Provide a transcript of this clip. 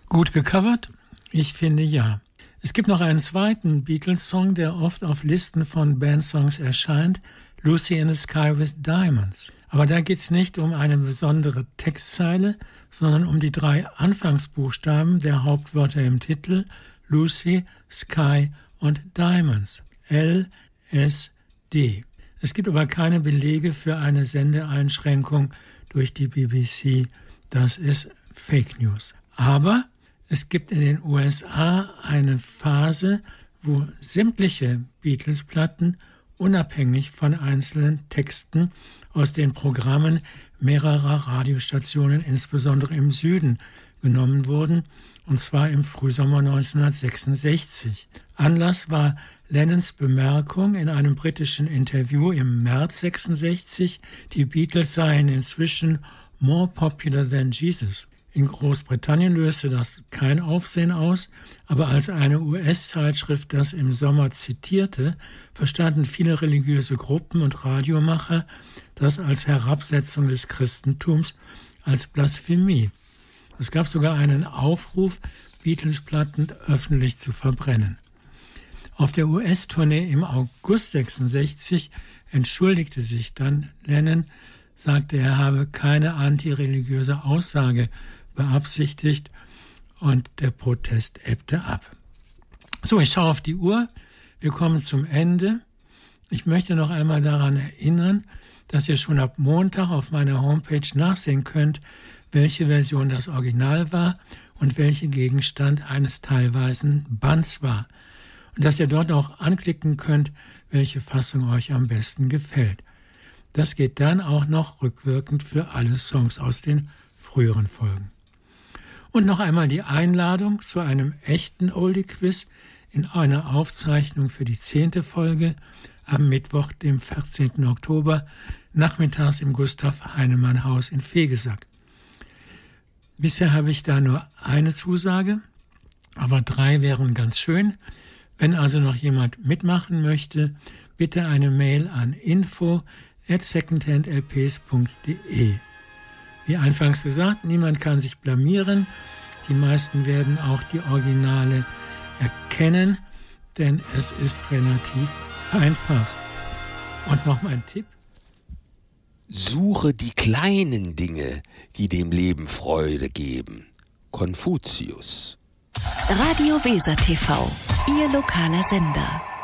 Gut gecovert? Ich finde ja. Es gibt noch einen zweiten Beatles-Song, der oft auf Listen von Bandsongs erscheint, Lucy in the Sky with Diamonds. Aber da geht es nicht um eine besondere Textzeile, sondern um die 3 Anfangsbuchstaben der Hauptwörter im Titel, Lucy, Sky und Diamonds. LSD. Es gibt aber keine Belege für eine Sendeeinschränkung durch die BBC. Das ist Fake News. Aber es gibt in den USA eine Phase, wo sämtliche Beatles-Platten unabhängig von einzelnen Texten aus den Programmen mehrerer Radiostationen, insbesondere im Süden, genommen wurden, und zwar im Frühsommer 1966. Anlass war Lennons Bemerkung in einem britischen Interview im März 1966, die Beatles seien inzwischen more popular than Jesus. In Großbritannien löste das kein Aufsehen aus, aber als eine US-Zeitschrift das im Sommer zitierte, verstanden viele religiöse Gruppen und Radiomacher das als Herabsetzung des Christentums, als Blasphemie. Es gab sogar einen Aufruf, Beatles-Platten öffentlich zu verbrennen. Auf der US-Tournee im August 1966 entschuldigte sich dann Lennon, sagte, er habe keine antireligiöse Aussage beabsichtigt und der Protest ebbte ab. So, ich schaue auf die Uhr. Wir kommen zum Ende. Ich möchte noch einmal daran erinnern, dass ihr schon ab Montag auf meiner Homepage nachsehen könnt, welche Version das Original war und welche Gegenstand eines teilweisen Bands war. Und dass ihr dort auch anklicken könnt, welche Fassung euch am besten gefällt. Das geht dann auch noch rückwirkend für alle Songs aus den früheren Folgen. Und noch einmal die Einladung zu einem echten Oldie-Quiz in einer Aufzeichnung für die 10. Folge am Mittwoch, dem 14. Oktober, nachmittags im Gustav-Heinemann-Haus in Vegesack. Bisher habe ich da nur eine Zusage, aber 3 wären ganz schön. Wenn also noch jemand mitmachen möchte, bitte eine Mail an info@secondhandlps.de. Wie anfangs gesagt, niemand kann sich blamieren. Die meisten werden auch die Originale erkennen, denn es ist relativ einfach. Und noch mal ein Tipp. Suche die kleinen Dinge, die dem Leben Freude geben. Konfuzius. Radio Weser TV, Ihr lokaler Sender.